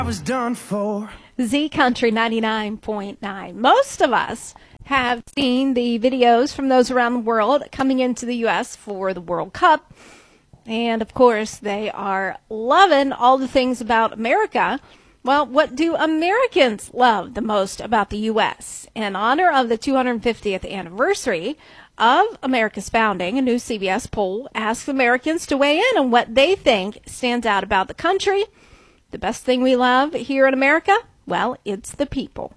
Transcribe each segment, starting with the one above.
I was done for. Z Country 99.9. Most of us have seen the videos from those around the world coming into the U.S. for the World Cup. And, of course, they are loving all the things about America. Well, what do Americans love the most about the U.S.? In honor of the 250th anniversary of America's founding, a new CBS poll asks Americans to weigh in on what they think stands out about the country. The best thing we love here in America? Well, it's the people.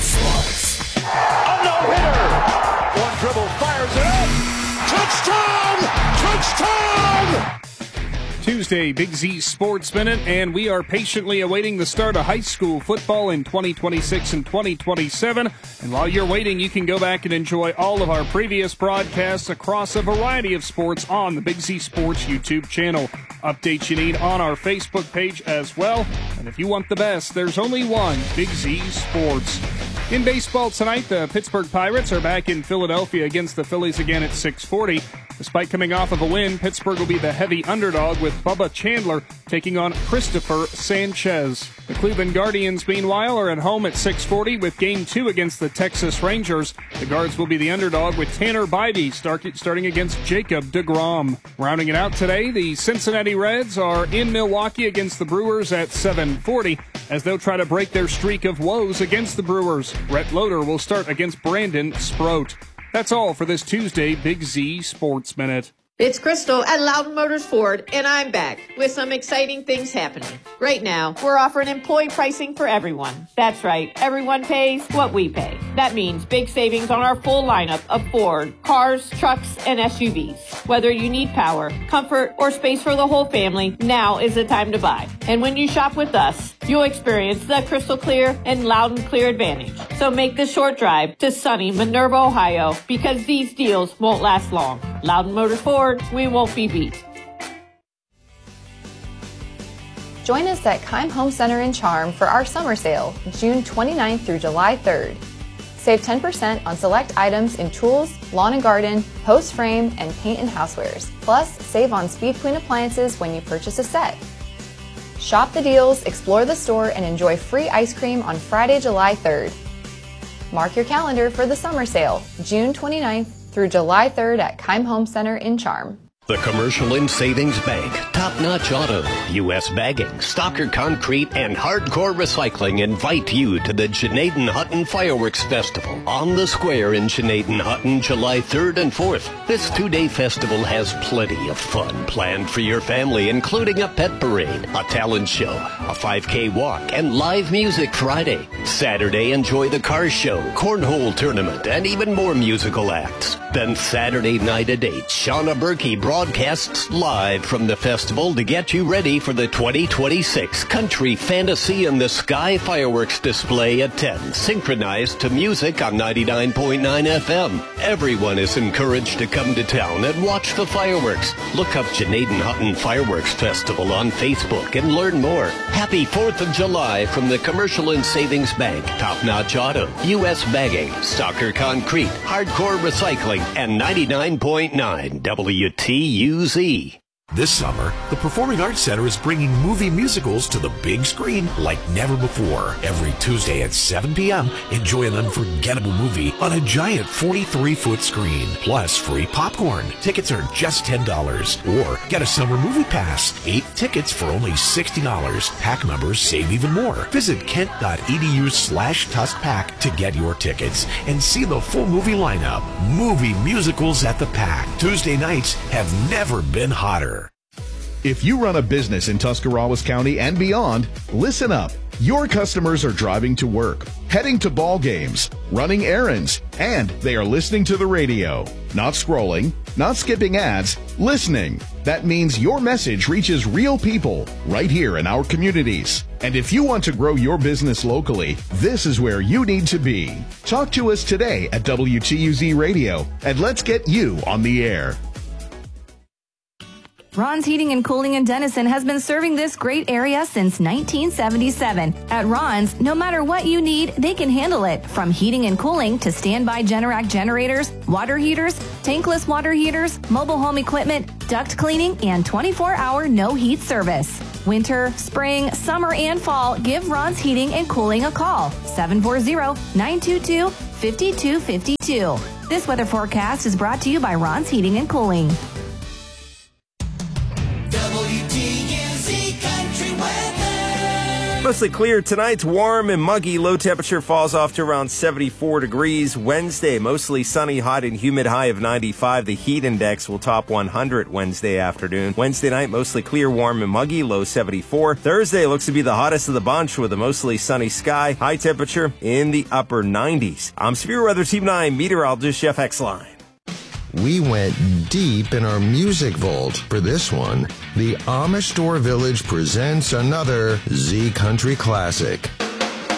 A no-hitter. One dribble, fires it up. Touchdown! Touchdown! Tuesday, Big Z Sports Minute, and we are patiently awaiting the start of high school football in 2026 and 2027. And while you're waiting, you can go back and enjoy all of our previous broadcasts across a variety of sports on the Big Z Sports YouTube channel. Updates you need on our Facebook page as well. And if you want the best, there's only one, Big Z Sports. In baseball tonight, the Pittsburgh Pirates are back in Philadelphia against the Phillies again at 6:40. Despite coming off of a win, Pittsburgh will be the heavy underdog with Bubba Chandler taking on Christopher Sanchez. The Cleveland Guardians, meanwhile, are at home at 6:40 with Game 2 against the Texas Rangers. The Guards will be the underdog with Tanner Bybee starting against Jacob deGrom. Rounding it out today, the Cincinnati Reds are in Milwaukee against the Brewers at 7:40 as they'll try to break their streak of woes against the Brewers. Rhett Loader will start against Brandon Sproat. That's all for this Tuesday Big Z Sports Minute. It's Crystal at Loudon Motors Ford, and I'm back with some exciting things happening. Right now, we're offering employee pricing for everyone. That's right, everyone pays what we pay. That means big savings on our full lineup of Ford cars, trucks, and SUVs. Whether you need power, comfort, or space for the whole family, now is the time to buy. And when you shop with us, you'll experience the crystal clear and loud and clear advantage. So make the short drive to sunny Minerva, Ohio, because these deals won't last long. Loudon Motors Ford, we won't be beat. Join us at Keim Home Center in Charm for our summer sale, June 29th through July 3rd. Save 10% on select items in tools, lawn and garden, post frame, and paint and housewares. Plus, save on Speed Queen appliances when you purchase a set. Shop the deals, explore the store, and enjoy free ice cream on Friday, July 3rd. Mark your calendar for the summer sale, June 29th through July 3rd at Keim Home Center in Charm. The Commercial and Savings Bank, Top Notch Auto, U.S. Bagging, Stocker Concrete, and Hardcore Recycling invite you to the Janaden Hutton Fireworks Festival on the Square in Janaden Hutton, July 3rd and 4th. This two-day festival has plenty of fun planned for your family, including a pet parade, a talent show, a 5K walk, and live music Friday. Saturday, enjoy the car show, cornhole tournament, and even more musical acts. Then Saturday night at 8, Shauna Berkey broadcasts live from the festival to get you ready for the 2026 Country Fantasy in the Sky fireworks display at 10, synchronized to music on 99.9 FM. Everyone is encouraged to come to town and watch the fireworks. Look up Janaden Hutton Fireworks Festival on Facebook and learn more. Happy 4th of July from the Commercial and Savings Bank, Top Notch Auto, U.S. Bagging, Stocker Concrete, Hardcore Recycling, and 99.9 WTUZ. This summer, the Performing Arts Center is bringing movie musicals to the big screen like never before. Every Tuesday at 7 p.m., enjoy an unforgettable movie on a giant 43-foot screen, plus free popcorn. Tickets are just $10. Or get a summer movie pass. 8 tickets for only $60. Pack members save even more. Visit kent.edu/TuskPack to get your tickets and see the full movie lineup. Movie musicals at the Pack. Tuesday nights have never been hotter. If you run a business in Tuscarawas County and beyond, listen up. Your customers are driving to work, heading to ball games, running errands, and they are listening to the radio. Not scrolling, not skipping ads, listening. That means your message reaches real people right here in our communities. And if you want to grow your business locally, this is where you need to be. Talk to us today at WTUZ Radio, and let's get you on the air. Ron's Heating and Cooling in Denison has been serving this great area since 1977. At Ron's, no matter what you need, they can handle it. From heating and cooling to standby Generac generators, water heaters, tankless water heaters, mobile home equipment, duct cleaning, and 24-hour no-heat service. Winter, spring, summer, and fall, give Ron's Heating and Cooling a call. 740-922-5252. This weather forecast is brought to you by Ron's Heating and Cooling. WTUZ Country Weather. Mostly clear tonight, warm and muggy. Low temperature falls off to around 74 degrees. Wednesday, mostly sunny, hot and humid, high of 95. The heat index will top 100 Wednesday afternoon. Wednesday night, mostly clear, warm and muggy, low 74. Thursday looks to be the hottest of the bunch with a mostly sunny sky. High temperature in the upper 90s. I'm Severe Weather Team 9 meteorologist Jeff Exline. We went deep in our music vault for this one. The Amish Store Village presents another Z Country classic.